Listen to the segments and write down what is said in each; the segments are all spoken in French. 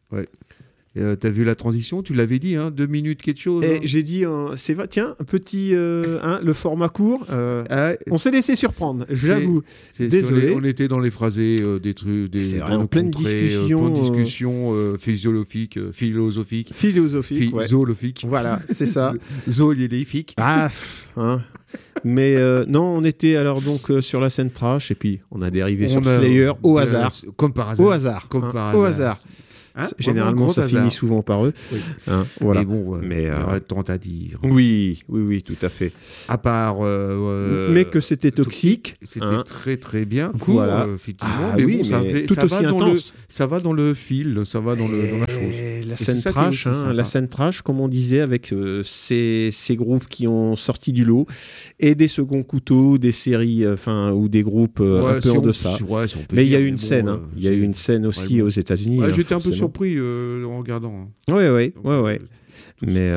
Ouais. T'as vu la transition? Tu l'avais dit, hein, 2 minutes quelque chose. Et Hein. j'ai dit, tiens, un petit, le format court. Ah, On s'est laissé surprendre, j'avoue. Désolé. Désolé. On était dans les phrasés, des trucs, C'est vrai, dans en le pleine contrée, discussion, plein de discussions philosophiques, Philosophique, ouais. zoolophiques, Voilà, c'est ça. zoolophiques. Ah, hein. Mais non, on était alors donc sur la scène trash et puis on a dérivé sur Slayer au hasard. Comme par hasard. Au hasard. Comme hein, par au hasard. hasard. Hein, Généralement, vraiment, ça grand finit hasard. souvent par eux. Oui. Hein, voilà. Mais bon, Mais, tant à dire. Oui, tout à fait. À part. Mais que c'était toxique. C'était hein. très très bien. Court, Voilà. effectivement. Ah mais oui, bon, ça, mais tout ça aussi va dans intense. ça va dans le fil, ça va dans la chose. La Et scène c'est ça qui est trash, aussi sympa. la scène trash, comme on disait, avec ces groupes qui ont sorti du lot et des seconds couteaux, des séries, ou des groupes un peu en deçà. Ouais, si on peut Mais il y a dire, eu une bon, scène, il y a eu une scène aussi ouais, bon. aux États-Unis. Ouais, j'étais un peu forcément. surpris en regardant. Hein. Ouais. Tout Mais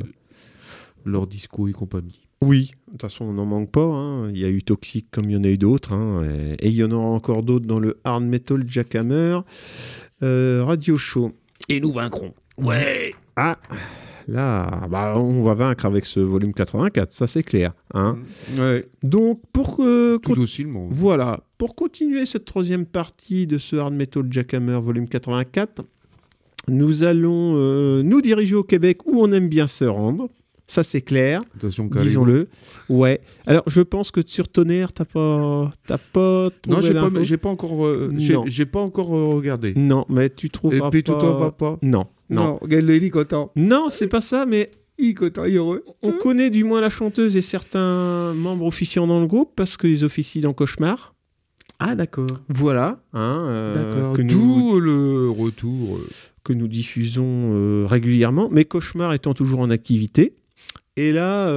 leur disco et compagnie. oui, de toute façon, on n'en manque pas. hein. Il y a eu Toxic comme il y en a eu d'autres. hein. Et il y en aura encore d'autres dans le hard metal Jackhammer Radio Show. Et nous vaincrons. Ouais. Ah, là, on va vaincre avec ce volume 84, ça c'est clair. Hein. Ouais. Donc, pour Tout docilement. voilà, pour continuer cette troisième partie de ce hard metal Jackhammer volume 84, nous allons nous diriger au Québec où on aime bien se rendre. Ça, c'est clair. Attention, calez-vous. Disons-le. Ouais. Alors, je pense que sur Tonnerre, t'as pas Non, trouvé l'info. j'ai pas encore. Non. J'ai pas encore regardé. Non, mais tu Et trouveras puis pas. tout va pas. Non. Regarde-le, il est content. Non, c'est pas ça, mais Il est content, il est heureux. on connaît du moins la chanteuse et certains membres officiant dans le groupe parce qu'ils officient dans Cauchemar. Ah, d'accord. Voilà. D'accord. Que nous, D'où le retour. que nous diffusons régulièrement, mais Cauchemar étant toujours en activité. Et là,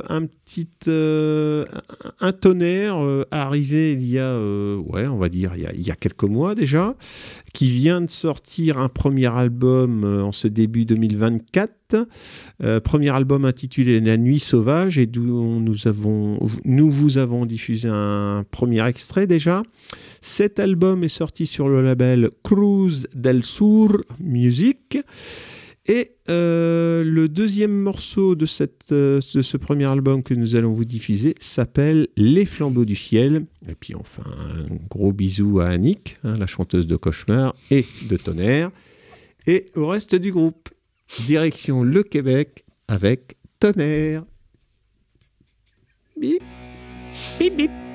un tonnerre arrivé il y a, on va dire, il y a quelques mois déjà, qui vient de sortir un premier album en ce début 2024. Premier album intitulé La Nuit Sauvage, et d'où nous vous avons diffusé un premier extrait déjà. Cet album est sorti sur le label Cruz del Sur Music. Et le deuxième morceau de ce premier album que nous allons vous diffuser s'appelle Les Flambeaux du Ciel. Et puis enfin, un gros bisou à Annick, la chanteuse de Cauchemar et de Tonnerre, et au reste du groupe. Direction le Québec avec Tonnerre. Bip, bip, bip.